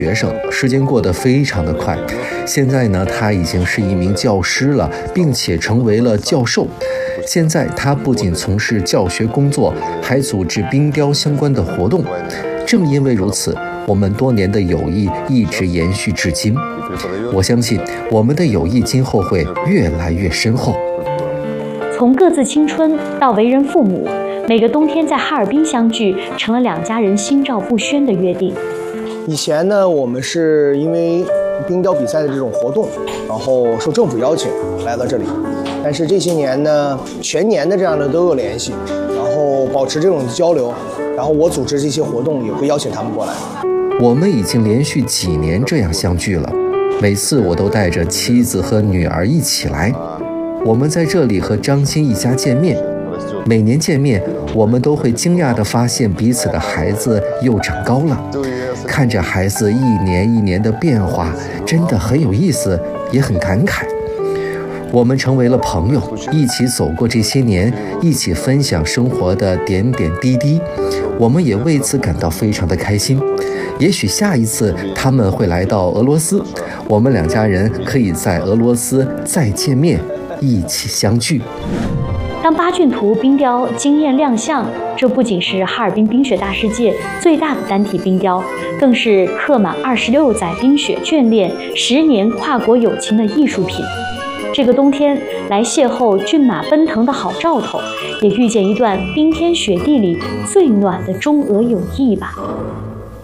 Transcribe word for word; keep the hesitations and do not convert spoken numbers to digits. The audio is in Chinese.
学生，时间过得非常的快。现在呢，他已经是一名教师了，并且成为了教授。现在他不仅从事教学工作，还组织冰雕相关的活动。正因为如此，我们多年的友谊一直延续至今。我相信我们的友谊今后会越来越深厚。 从各自青春到为人父母，每个冬天在哈尔滨相聚，成了两家人心照不宣的约定。 以前呢，我们是因为冰雕比赛的这种活动，然后受政府邀请来到这里。但是这些年呢，全年的这样的都有联系，然后保持这种交流，然后我组织这些活动也会邀请他们过来。 我们已经连续几年这样相聚了，每次我都带着妻子和女儿一起来。我们在这里和张鑫一家见面，每年见面，我们都会惊讶地发现彼此的孩子又长高了。看着孩子一年一年的变化，真的很有意思，也很感慨。我们成为了朋友，一起走过这些年，一起分享生活的点点滴滴，我们也为此感到非常的开心。也许下一次他们会来到俄罗斯，我们两家人可以在俄罗斯再见面，一起相聚。 当八骏图冰雕惊艳亮相，这不仅是哈尔滨冰雪大世界最大的单体冰雕，更是刻满二十六载冰雪眷恋、十年跨国友情的艺术品。这个冬天来邂逅骏马奔腾的好兆头，也遇见一段冰天雪地里最暖的中俄友谊吧。